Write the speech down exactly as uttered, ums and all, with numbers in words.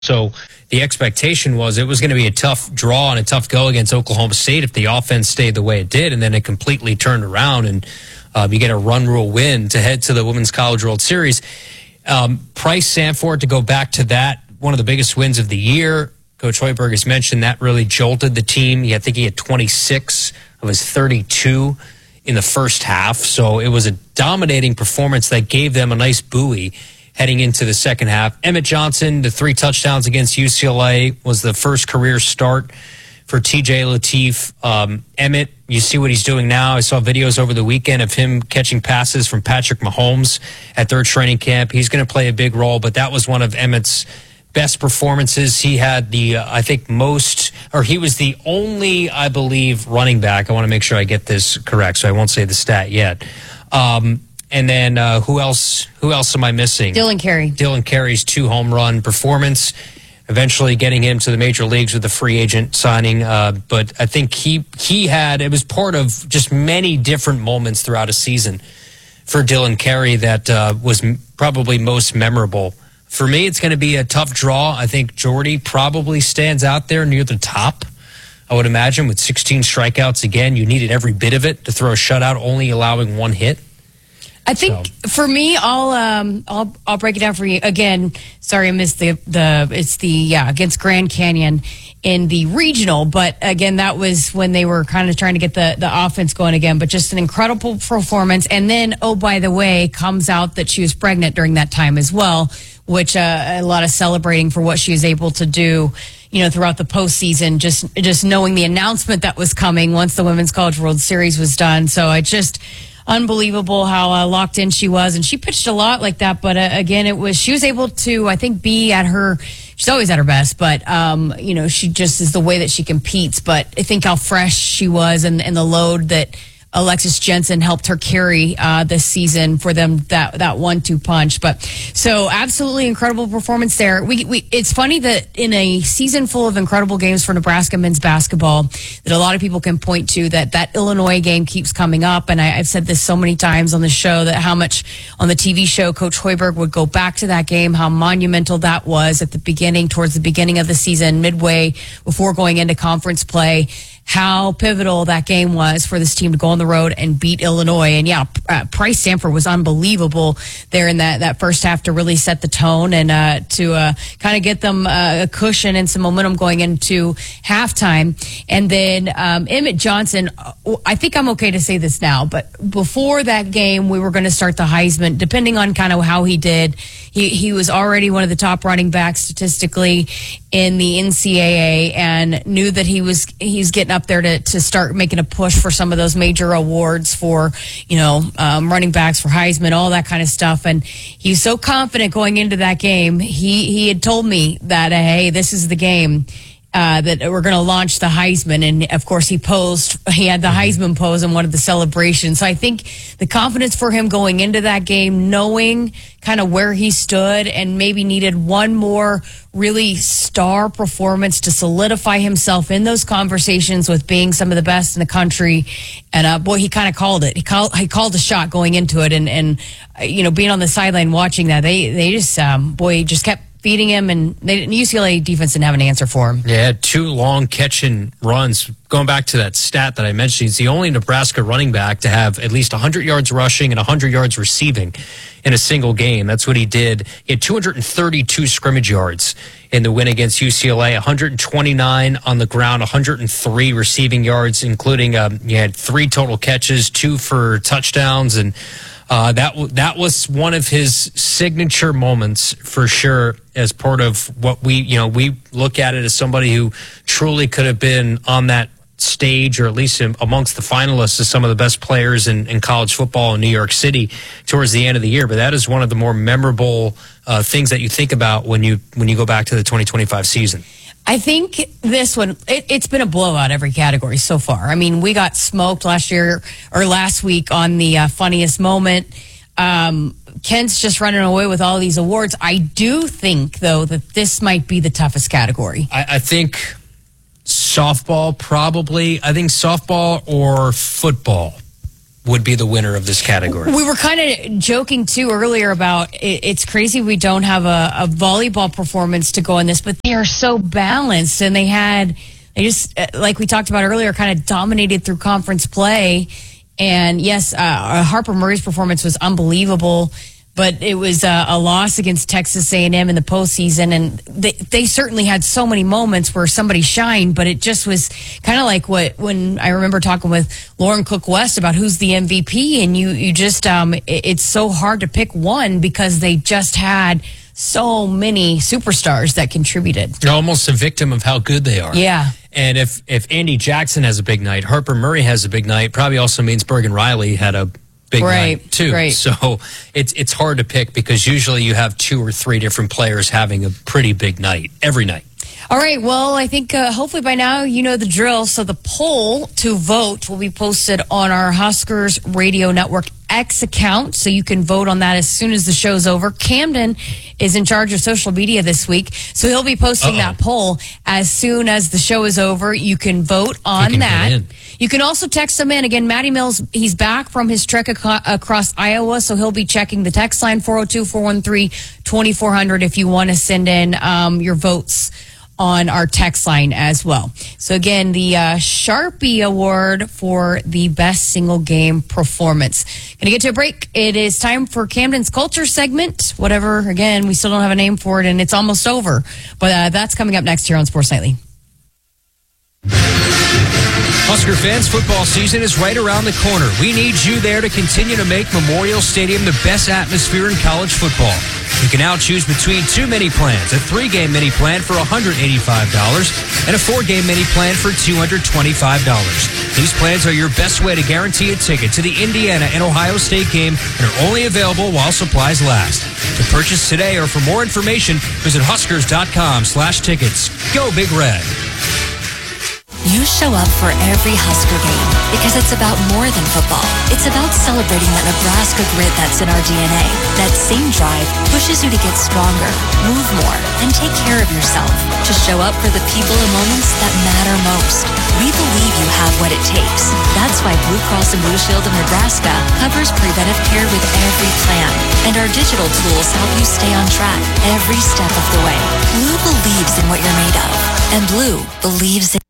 So the expectation was it was going to be a tough draw and a tough go against Oklahoma State if the offense stayed the way it did, and then it completely turned around, and um, you get a run rule win to head to the Women's College World Series. Um, Price Sanford, to go back to that, one of the biggest wins of the year. Coach Hoiberg has mentioned that really jolted the team. I think he had twenty-six of his thirty-two in the first half, so it was a dominating performance that gave them a nice buoy heading into the second half. Emmett Johnson, the three touchdowns against U C L A, was the first career start for T J Lateef. Um, Emmett, you see what he's doing now. I saw videos over the weekend of him catching passes from Patrick Mahomes at their training camp. He's going to play a big role, but that was one of Emmett's best performances. He had the, uh, I think, most, or he was the only, I believe, running back. I want to make sure I get this correct, so I won't say the stat yet. Um, And then uh, who else? Who else am I missing? Dylan Carey. Dylan Carey's two home run performance, eventually getting him to the major leagues with the free agent signing. Uh, but I think he he had it was part of just many different moments throughout a season for Dylan Carey that uh, was m- probably most memorable. For me, it's going to be a tough draw. I think Jordy probably stands out there near the top. I would imagine with sixteen strikeouts again, you needed every bit of it to throw a shutout, only allowing one hit. I think So. for me, I'll um, I'll I'll break it down for you again. Sorry, I missed the the it's the yeah against Grand Canyon in the regional, but again, that was when they were kind of trying to get the the offense going again. But just an incredible performance, and then oh by the way, comes out that she was pregnant during that time as well, which uh, a lot of celebrating for what she was able to do. You know, throughout the postseason, just just knowing the announcement that was coming once the Women's College World Series was done. So I just. Unbelievable how uh, locked in she was, and she pitched a lot like that. But uh, again, it was she was able to, I think, be at her. She's always at her best, but um, you know, she just is the way that she competes. But I think how fresh she was, and, and the load that Alexis Jensen helped her carry uh, this season for them, that that one two punch. But so absolutely incredible performance there. We, we it's funny that in a season full of incredible games for Nebraska men's basketball, that a lot of people can point to that that Illinois game keeps coming up. And I, I've said this so many times on the show, that how much on the T V show Coach Hoiberg would go back to that game, how monumental that was at the beginning, towards the beginning of the season, midway before going into conference play. How pivotal that game was for this team to go on the road and beat Illinois. And yeah, uh, Price Sanford was unbelievable there in that, that first half to really set the tone and uh, to uh, kind of get them uh, a cushion and some momentum going into halftime. And then um, Emmett Johnson, I think I'm okay to say this now, but before that game, we were going to start the Heisman, depending on kind of how he did. He, he was already one of the top running backs statistically in the N C double A, and knew that he was he's getting up there to, to start making a push for some of those major awards for, you know, um, running backs, for Heisman, all that kind of stuff. And he was so confident going into that game. He he had told me that, uh, hey, this is the game. Uh, that we're going to launch the Heisman. And of course he posed, he had the Heisman pose in one of the celebrations. So I think the confidence for him going into that game, knowing kind of where he stood and maybe needed one more really star performance to solidify himself in those conversations with being some of the best in the country. And uh, boy, he kind of called it. He called, he called a shot going into it. And, and uh, you know, being on the sideline watching that, they, they just, um, boy, just kept feeding him, and they, U C L A defense didn't have an answer for him. Yeah, two long catching runs. Going back to that stat that I mentioned, he's the only Nebraska running back to have at least one hundred yards rushing and one hundred yards receiving in a single game. That's what he did. He had two hundred thirty-two scrimmage yards in the win against U C L A, one hundred twenty-nine on the ground, one hundred three receiving yards, including um, he had three total catches, two for touchdowns, and Uh, that w- that was one of his signature moments for sure, as part of what we, you know, we look at it as somebody who truly could have been on that stage, or at least in, amongst the finalists as some of the best players in, in college football in New York City towards the end of the year. But that is one of the more memorable uh, things that you think about when you when you go back to the twenty twenty-five season. I think this one, it, it's been a blowout every category so far. I mean, we got smoked last year or last week on the uh, funniest moment. Um, Kent's just running away with all these awards. I do think, though, that this might be the toughest category. I, I think softball, probably. I think softball or football would be the winner of this category. We were kind of joking too earlier about it, it's crazy we don't have a, a volleyball performance to go on this, but they are so balanced, and they had they just like we talked about earlier, kind of dominated through conference play. And yes, uh, Harper Murray's performance was unbelievable, but it was uh, a loss against Texas A and M in the postseason, and they they certainly had so many moments where somebody shined, but it just was kind of like what when I remember talking with Lauren Cook West about who's the M V P, and you you just um it, it's so hard to pick one because they just had so many superstars that contributed. You're almost a victim of how good they are. Yeah. And if if Andy Jackson has a big night, Harper Murray has a big night, probably also means Bergen Riley had a big right, night too. Right. So it's it's hard to pick because usually you have two or three different players having a pretty big night every night. All right. Well, I think uh, hopefully by now you know the drill. So the poll to vote will be posted on our Huskers Radio Network X account, so you can vote on that as soon as the show's over. Camden is in charge of social media this week, so he'll be posting Uh-oh. that poll as soon as the show is over. You can vote on that. You can also text him in. Again, Matty Mills, he's back from his trek ac- across Iowa, so he'll be checking the text line four oh two, four one three, two four zero zero if you want to send in um, your votes on our text line as well. So again, the uh, Sharpie Award for the best single game performance. Gonna get to a break. It is time for Camden's Culture segment. Whatever, again, we still don't have a name for it, and it's almost over. But uh, that's coming up next here on Sports Nightly. Husker fans, football season is right around the corner. We need you there to continue to make Memorial Stadium the best atmosphere in college football. You can now choose between two mini plans, a three-game mini plan for one hundred eighty-five dollars and a four-game mini plan for two hundred twenty-five dollars. These plans are your best way to guarantee a ticket to the Indiana and Ohio State game and are only available while supplies last. To purchase today or for more information, visit huskers.com slash tickets. Go Big Red. You show up for every Husker game because it's about more than football. It's about celebrating that Nebraska grit that's in our D N A. That same drive pushes you to get stronger, move more, and take care of yourself. To show up for the people and moments that matter most. We believe you have what it takes. That's why Blue Cross and Blue Shield of Nebraska covers preventive care with every plan. And our digital tools help you stay on track every step of the way. Blue believes in what you're made of. And Blue believes in